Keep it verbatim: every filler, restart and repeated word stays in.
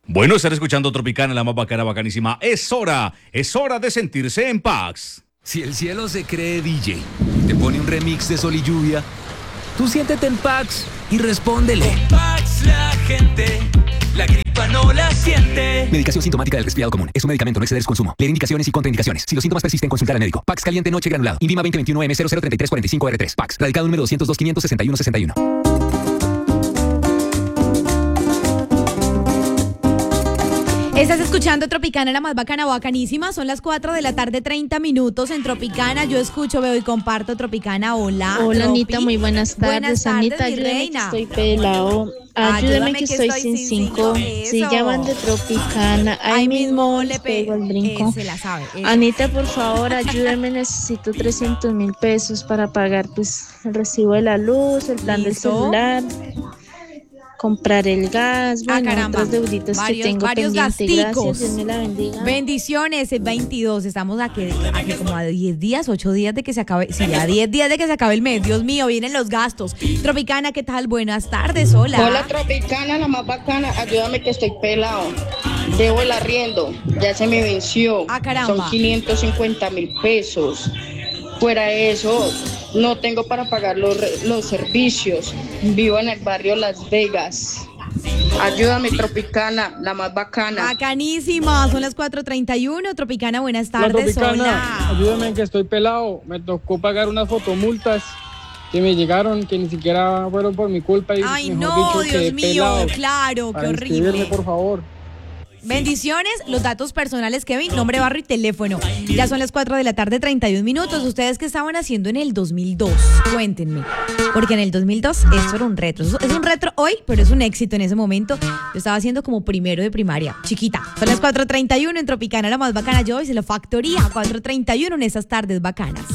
Bueno, estar escuchando Tropicana, la más bacana, bacanísima. Es hora, es hora de sentirse en Pax. Si el cielo se cree D J, te pone un remix de Sol y Lluvia, tú siéntete en Pax y respóndele. En Pax la gente, la gripa no la siente. Medicación sintomática del resfriado común. Es un medicamento, no exceder su consumo. Leer indicaciones y contraindicaciones. Si los síntomas persisten, consultar al médico. Pax caliente noche granulado. INVIMA veinte veintiuno M cero cero treinta y tres cuarenta y cinco R tres. Pax. Radicado número doscientos dos quinientos sesenta y uno sesenta y uno. Estás escuchando Tropicana, la más bacana, bacanísima. Son las cuatro de la tarde, treinta minutos en Tropicana. Yo escucho, veo y comparto Tropicana. Hola. Hola, Tropi. Anita, muy buenas tardes. Buenas tardes, Anita, mi ayúdame reina. que estoy pelado. Ayúdame, Ayúdame que, que estoy, estoy sin sin cinco. cinco. Si Eso. llaman de Tropicana, ahí, Ahí mismo le les pego pego el brinco. Se la sabe. Eso. Anita, por favor, ayúdame. Necesito trescientos mil pesos para pagar pues el recibo de la luz, el plan Listo. del celular, comprar el gas, Ah, bueno, caramba. otras deuditas Varios- que tengo varios pendiente. gasticos. Gracias, Dios me la bendiga. Bendiciones, veintidós. Estamos a que, a que como a diez días, ocho días de que se acabe. Sí, a diez días de que se acabe el mes. Dios mío, vienen los gastos. Tropicana, ¿qué tal? Buenas tardes, hola. Hola Tropicana, la más bacana, ayúdame que estoy pelado. Debo el arriendo, ya se me venció. Ah, caramba. Son quinientos cincuenta mil pesos. Fuera de eso, no tengo para pagar los, re- los servicios. Vivo en el barrio Las Vegas. Ayúdame Tropicana, la más bacana. Bacanísima, son las cuatro treinta y uno. Tropicana, buenas Hola, tardes, Tropicana, hola. ayúdame que estoy pelado. Me tocó pagar unas fotomultas que me llegaron, que ni siquiera fueron por mi culpa. Y Ay, mejor no, dicho, quedé Dios mío, pelado. claro, qué Para inscribirme, horrible. por favor. Bendiciones, los datos personales, Kevin, nombre, barrio y teléfono. Ya son las cuatro de la tarde, treinta y un minutos. ¿Ustedes qué estaban haciendo en el dos mil dos? Cuéntenme. Porque en el dos mil dos esto era un retro. Eso es un retro hoy, pero es un éxito en ese momento. Yo estaba haciendo como primero de primaria, chiquita. Son las cuatro treinta y uno en Tropicana, la más bacana. Yo hice la factoría, cuatro treinta y uno en esas tardes bacanas.